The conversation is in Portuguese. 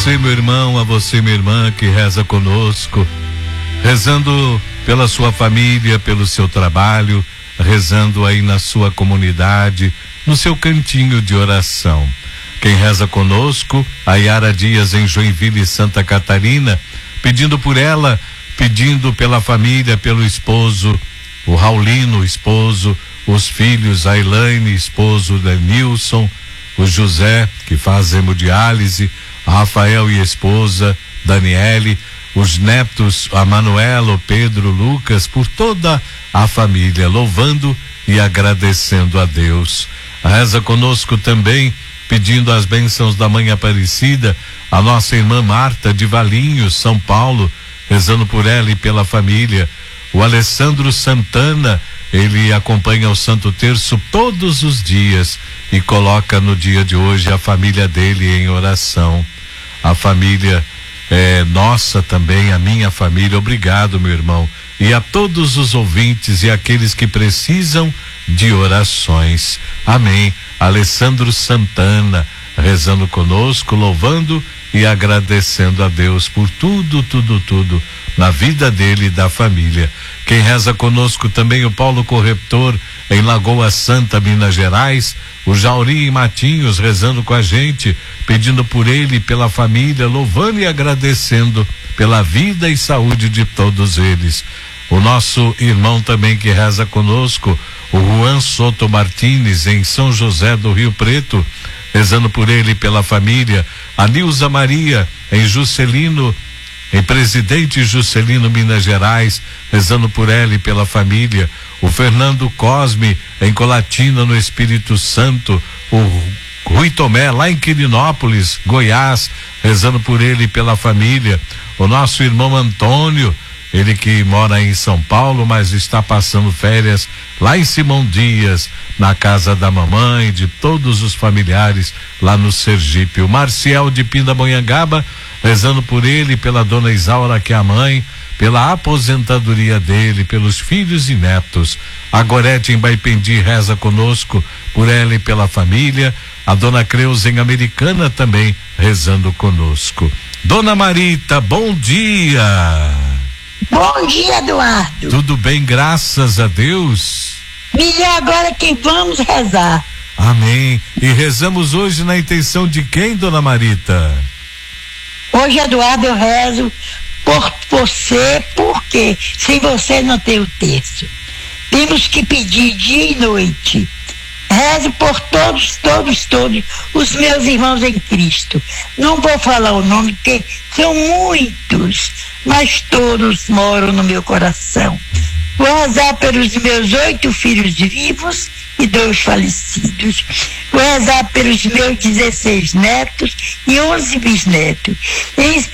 Você, meu irmão, a você, minha irmã, que reza conosco, rezando pela sua família, pelo seu trabalho, rezando aí na sua comunidade, no seu cantinho de oração. Quem reza conosco, a Yara Dias em Joinville, Santa Catarina, pedindo por ela, pedindo pela família, pelo esposo, o Raulino, esposo, os filhos, a Elaine, esposo da Nilson, o José, que faz hemodiálise, a Rafael e a esposa, Daniele, os netos, a Manuela, o Pedro, o Lucas, por toda a família, louvando e agradecendo a Deus. Reza conosco também, pedindo as bênçãos da Mãe Aparecida, a nossa irmã Marta de Valinhos, São Paulo, rezando por ela e pela família. O Alessandro Santana, ele acompanha o Santo Terço todos os dias e coloca no dia de hoje a família dele em oração. A família nossa também, a minha família, obrigado, meu irmão. E a todos os ouvintes e aqueles que precisam de orações. Amém. Alessandro Santana, rezando conosco, louvando e agradecendo a Deus por tudo na vida dele e da família. Quem reza conosco também, o Paulo Corretor, em Lagoa Santa, Minas Gerais, o Jauri e Matinhos rezando com a gente, pedindo por ele e pela família, louvando e agradecendo pela vida e saúde de todos eles. O nosso irmão também que reza conosco, o Juan Soto Martins, em São José do Rio Preto, rezando por ele e pela família. A Nilza Maria, em Juscelino, em Presidente Juscelino, Minas Gerais, rezando por ela e pela família. O Fernando Cosme, em Colatina, no Espírito Santo. O Rui Tomé, lá em Quirinópolis, Goiás, rezando por ele e pela família. O nosso irmão Antônio, ele que mora em São Paulo, mas está passando férias lá em Simão Dias, na casa da mamãe, de todos os familiares lá no Sergipe. O Marcial de Pindamonhangaba, rezando por ele, pela dona Isaura, que é a mãe, pela aposentadoria dele, pelos filhos e netos. A Gorete em Baipendi reza conosco, por ela e pela família. A dona Creuza em Americana também rezando conosco. Dona Marita, bom dia. Bom dia, Eduardo. Tudo bem, graças a Deus. Me dê agora que vamos rezar. Amém. E rezamos hoje na intenção de quem, Dona Marita? Hoje, Eduardo, eu rezo por você, porque sem você não tem o terço. Temos que pedir dia e noite. Rezo por todos os meus irmãos em Cristo. Não vou falar o nome, porque são muitos, mas todos moram no meu coração. Vou rezar pelos meus 8 filhos vivos e 2 falecidos. Vou rezar pelos meus 16 netos e 11 bisnetos.